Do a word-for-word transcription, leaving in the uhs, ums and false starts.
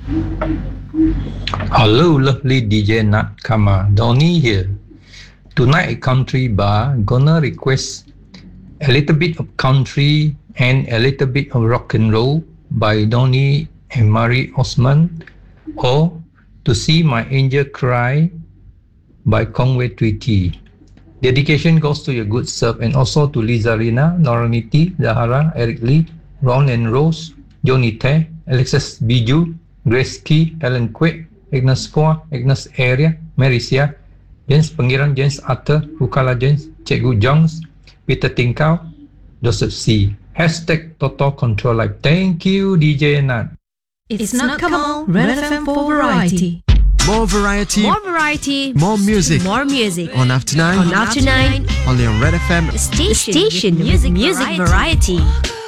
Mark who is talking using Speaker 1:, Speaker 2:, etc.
Speaker 1: Hello, lovely D J Nat Kama. Donny here. Tonight at Country Bar, gonna request a little bit of country and a little bit of rock and roll by Donny and Marie Osman, or To See My Angel Cry by Conway Twitty. Dedication goes to your good self and also to Lisa Rina, Noraniti, Zahara, Eric Lee, Ron and Rose, Johnny Te, Alexis Biju, Grace Key, Helen Quick, Agnes Foa, Agnes Area, Marisia, James Pangeran, James Arthur, Rukala James, Cikgu Jones, Peter Tinkau, Joseph C. Hashtag Total Control Life. Thank you, D J Nat.
Speaker 2: It's not Kamal, Red F M for variety.
Speaker 3: More variety.
Speaker 2: More variety.
Speaker 3: More music.
Speaker 2: More music.
Speaker 3: On After Nine.
Speaker 2: On After Nine.
Speaker 3: Only on Red F M.
Speaker 2: Station, station music, music variety.